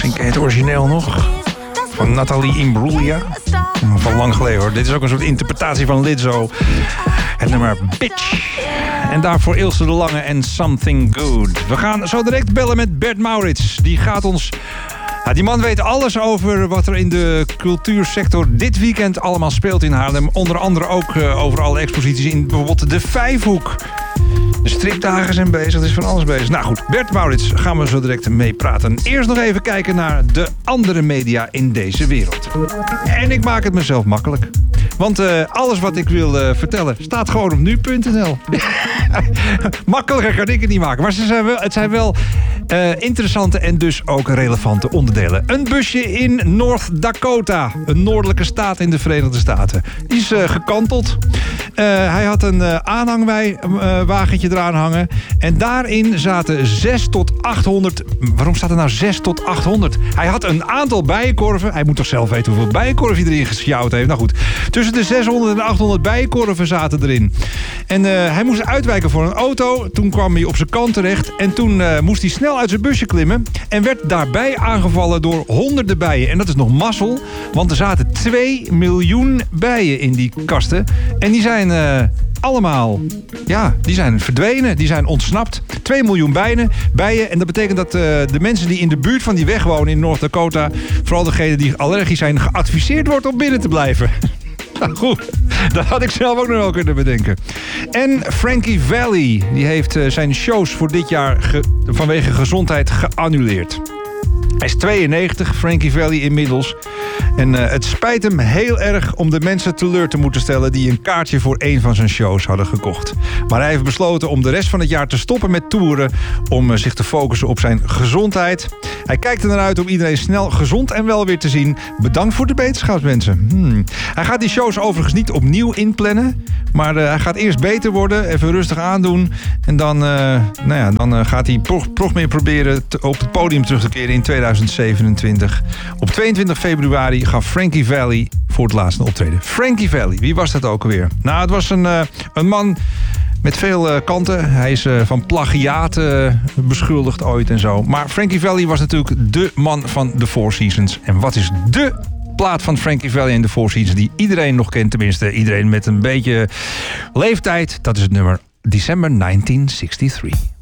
Misschien ken je het origineel nog. Van Nathalie Imbruglia. Van lang geleden hoor. Dit is ook een soort interpretatie van Lizzo. Het nummer Bitch. En daarvoor Ilse de Lange en Something Good. We gaan zo direct bellen met Bert Maurits. Die gaat ons... die man weet alles over wat er in de cultuursector dit weekend allemaal speelt in Haarlem. Onder andere ook over alle exposities in bijvoorbeeld de Vijfhoek. De stripdagen zijn bezig, er is van alles bezig. Nou goed, Bert Maurits gaan we zo direct mee praten. Eerst nog even kijken naar de andere media in deze wereld. En ik maak het mezelf makkelijk. Want alles wat ik wil vertellen staat gewoon op nu.nl. Makkelijker kan ik het niet maken. Maar het zijn wel interessante en dus ook relevante onderdelen. Een busje in North Dakota. Een noordelijke staat in de Verenigde Staten. Die is gekanteld. Hij had een aanhangwagentje eraan hangen. En daarin zaten 6 tot 800... Waarom staat er nou 6 tot 800? Hij had een aantal bijenkorven. Hij moet toch zelf weten hoeveel bijenkorven hij erin gesjouwd heeft. Nou goed, tussen de 600 en 800 bijenkorven zaten erin. En hij moest uitwijken voor een auto. Toen kwam hij op zijn kant terecht. En toen moest hij snel uit zijn busje klimmen. En werd daarbij aangevallen door honderden bijen. En dat is nog mazzel. Want er zaten 2 miljoen bijen in die kasten. En die zijn allemaal... Ja, die zijn verdwenen. Die zijn ontsnapt. 2 miljoen bijen. En dat betekent dat de mensen die in de buurt van die weg wonen in North Dakota... vooral degenen die allergisch zijn, geadviseerd wordt om binnen te blijven. Nou goed, dat had ik zelf ook nog wel kunnen bedenken. En Frankie Valli, die heeft zijn shows voor dit jaar vanwege gezondheid geannuleerd. Hij is 92, Frankie Valli inmiddels. En het spijt hem heel erg om de mensen teleur te moeten stellen... die een kaartje voor een van zijn shows hadden gekocht. Maar hij heeft besloten om de rest van het jaar te stoppen met toeren... om zich te focussen op zijn gezondheid. Hij kijkt er naar uit om iedereen snel gezond en wel weer te zien. Bedankt voor de beterschapswensen. Hij gaat die shows overigens niet opnieuw inplannen... maar hij gaat eerst beter worden, even rustig aandoen... en dan, dan gaat hij nog meer proberen op het podium terug te keren in 2027. Op 22 februari gaf Frankie Valli voor het laatste optreden. Frankie Valli, wie was dat ook alweer? Nou, het was een man met veel kanten. Hij is van plagiaat beschuldigd ooit en zo. Maar Frankie Valli was natuurlijk de man van de Four Seasons. En wat is de plaat van Frankie Valli en de Four Seasons die iedereen nog kent? Tenminste, iedereen met een beetje leeftijd. Dat is het nummer December 1963.